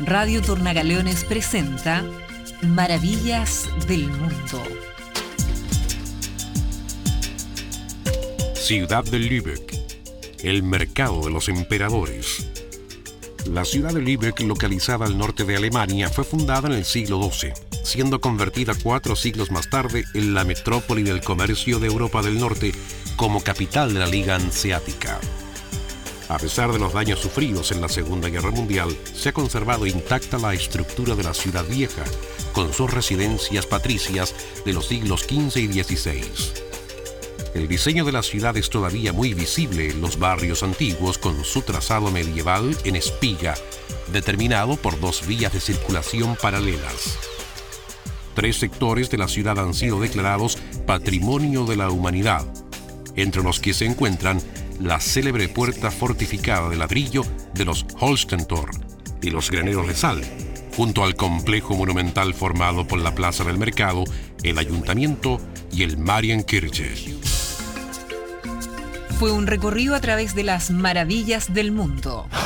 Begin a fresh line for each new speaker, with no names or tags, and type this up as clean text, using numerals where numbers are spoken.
Radio Tornagaleones presenta Maravillas del Mundo.
Ciudad de Lübeck, el mercado de los emperadores. La ciudad de Lübeck, localizada al norte de Alemania, fue fundada en el siglo XII, siendo convertida 4 siglos más tarde en la metrópoli del comercio de Europa del Norte como capital de la Liga Hanseática. A pesar de los daños sufridos en la Segunda Guerra Mundial, se ha conservado intacta la estructura de la ciudad vieja, con sus residencias patricias de los siglos XV y XVI. El diseño de la ciudad es todavía muy visible en los barrios antiguos, con su trazado medieval en espiga, determinado por 2 vías de circulación paralelas. 3 sectores de la ciudad han sido declarados Patrimonio de la Humanidad, entre los que se encuentran la célebre puerta fortificada de ladrillo de los Holstentor y los graneros de sal, junto al complejo monumental formado por la Plaza del Mercado, el Ayuntamiento y el Marienkirche.
Fue un recorrido a través de las maravillas del mundo.